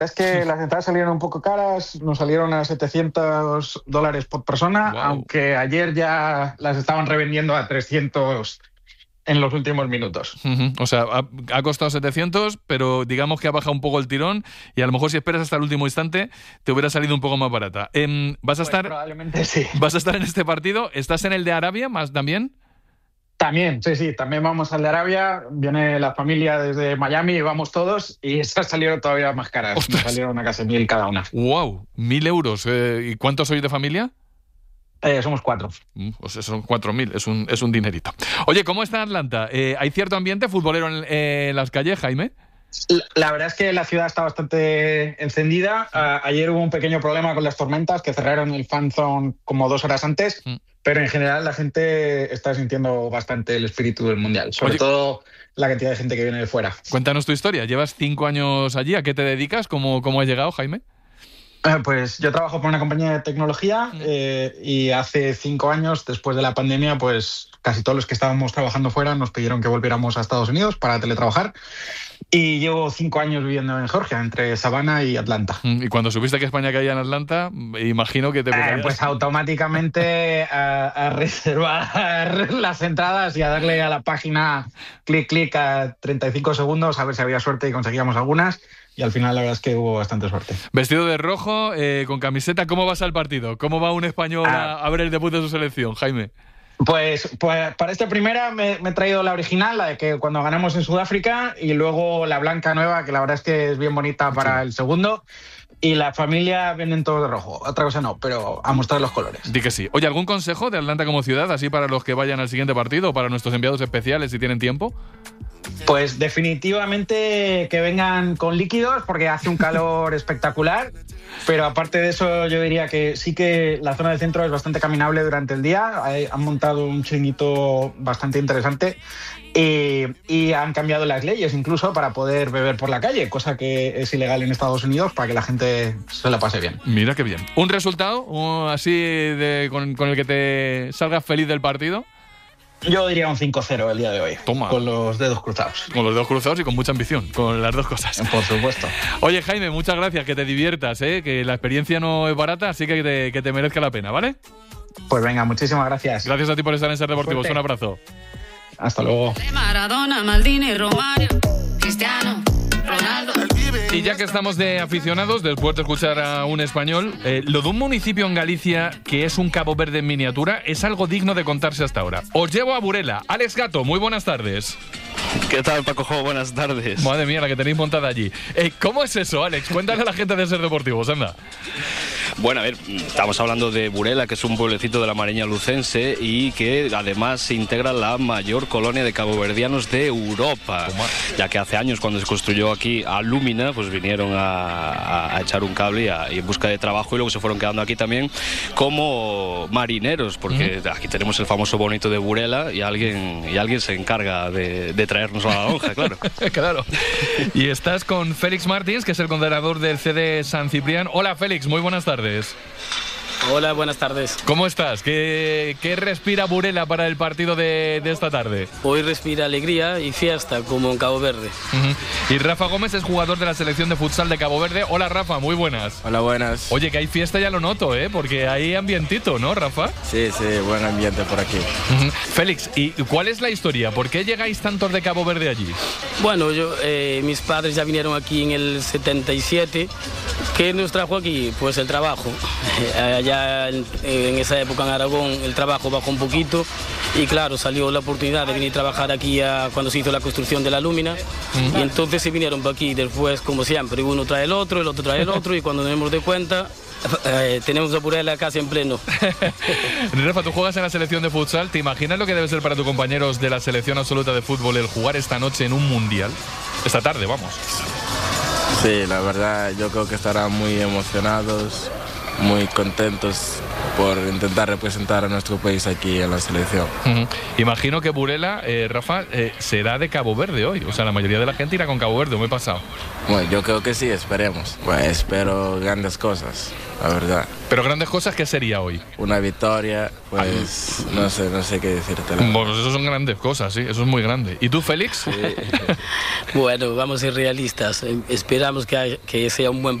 es que las entradas salieron un poco caras, nos salieron a $700 por persona, aunque ayer ya las estaban revendiendo a 300 en los últimos minutos. O sea, ha costado 700, pero digamos que ha bajado un poco el tirón y a lo mejor si esperas hasta el último instante te hubiera salido un poco más barata. ¿Vas a estar? Probablemente sí. ¿Vas a estar en este partido? ¿Estás en el de Arabia más también? También, sí, también vamos al de Arabia, viene la familia desde Miami y vamos todos y esas salieron todavía más caras. ¡Ostras! Nos salieron a casi 1.000 cada una. ¡Wow! 1.000 euros. ¿Y cuántos sois de familia? Somos 4. Pues son 4.000, es un dinerito. Oye, ¿cómo está Atlanta? ¿Hay cierto ambiente futbolero en las calles, Jaime? La verdad es que la ciudad está bastante encendida. Ayer hubo un pequeño problema con las tormentas que cerraron el fan zone como 2 horas antes, pero en general la gente está sintiendo bastante el espíritu del Mundial, sobre todo la cantidad de gente que viene de fuera. Cuéntanos tu historia. Llevas 5 años allí. ¿A qué te dedicas? ¿Cómo has llegado, Jaime? Pues yo trabajo por una compañía de tecnología y hace 5 años, después de la pandemia, pues casi todos los que estábamos trabajando fuera nos pidieron que volviéramos a Estados Unidos para teletrabajar. Y llevo 5 años viviendo en Georgia, entre Savannah y Atlanta. Y cuando supiste que España caía en Atlanta, imagino que te... Pues automáticamente a reservar las entradas y a darle a la página clic a 35 segundos a ver si había suerte y conseguíamos algunas. Y al final la verdad es que hubo bastante suerte. Vestido de rojo, con camiseta, ¿cómo vas al partido? ¿Cómo va un español a ver el debut de su selección, Jaime? Pues para esta primera me he traído la original, la de que cuando ganamos en Sudáfrica, y luego la blanca nueva, que la verdad es que es bien bonita para el segundo. Y la familia vienen todos de rojo, otra cosa no, pero a mostrar los colores. Di que sí. Oye, ¿algún consejo de Atlanta como ciudad, así para los que vayan al siguiente partido o para nuestros enviados especiales si tienen tiempo? Pues definitivamente que vengan con líquidos porque hace un calor espectacular, pero aparte de eso yo diría que sí que la zona del centro es bastante caminable durante el día, han montado un chiringuito bastante interesante y han cambiado las leyes incluso para poder beber por la calle, cosa que es ilegal en Estados Unidos, para que la gente se la pase bien. Mira qué bien. ¿Un resultado así con el que te salgas feliz del partido? Yo diría un 5-0 el día de hoy. Toma. Con los dedos cruzados. Con los dedos cruzados y con mucha ambición, con las dos cosas. Por supuesto. Oye, Jaime, muchas gracias, que te diviertas, que la experiencia no es barata, así que te merezca la pena, ¿vale? Pues venga, muchísimas gracias. Gracias a ti por estar en Ser Deportivos. Un abrazo. Hasta luego. Maradona, Maldini, Romario, Cristiano, Ronaldo. Y ya que estamos de aficionados, después de escuchar a un español, lo de un municipio en Galicia que es un Cabo Verde en miniatura es algo digno de contarse hasta ahora. Os llevo a Burela. Alex Gato, muy buenas tardes. ¿Qué tal, Paco Jo? Buenas tardes. Madre mía, la que tenéis montada allí. ¿Cómo es eso, Alex? Cuéntale a la gente de Ser Deportivos, anda. Bueno, a ver, estamos hablando de Burela, que es un pueblecito de la Mariña lucense y que además se integra la mayor colonia de caboverdianos de Europa. Ya que hace años, cuando se construyó aquí Alumina, pues vinieron a echar un cable y en busca de trabajo, y luego se fueron quedando aquí también como marineros, porque aquí tenemos el famoso bonito de Burela y alguien se encarga de traernos a la lonja, claro. Claro. Y estás con Félix Martins, que es el condelador del CD San Ciprián. Hola, Félix, muy buenas tardes. Hola, buenas tardes. ¿Cómo estás? ¿Qué respira Burela para el partido de esta tarde? Hoy respira alegría y fiesta, como en Cabo Verde. Y Rafa Gómez es jugador de la selección de futsal de Cabo Verde. Hola, Rafa, muy buenas. Hola, buenas. Oye, que hay fiesta, ya lo noto, porque hay ambientito, ¿no, Rafa? Sí, buen ambiente por aquí. Félix, ¿y cuál es la historia? ¿Por qué llegáis tantos de Cabo Verde allí? Bueno, mis padres ya vinieron aquí en el 77. ¿Qué nos trajo aquí? Pues el trabajo. Allá en esa época en Aragón el trabajo bajó un poquito y claro, salió la oportunidad de venir a trabajar aquí cuando se hizo la construcción de la Lúmina y entonces se vinieron para aquí. Después, como siempre, uno trae el otro trae el otro y cuando nos demos de cuenta tenemos a Burela casi en pleno. Rafa, tú juegas en la selección de futsal. ¿Te imaginas lo que debe ser para tus compañeros de la selección absoluta de fútbol el jugar esta noche en un mundial? Esta tarde, vamos. Sí, la verdad, yo creo que estarán muy emocionados. muy contentos por intentar representar a nuestro país aquí en la selección. Imagino que Burela, Rafa, será de Cabo Verde hoy. O sea, la mayoría de la gente irá con Cabo Verde, ¿o me he pasado? Bueno, yo creo que sí, esperemos. Pues espero grandes cosas, la verdad. Pero grandes cosas, ¿qué sería hoy? Una victoria, pues no sé qué decirte. Bueno, eso son grandes cosas, sí, eso es muy grande. ¿Y tú, Félix? Bueno, vamos a ser realistas. Esperamos que sea un buen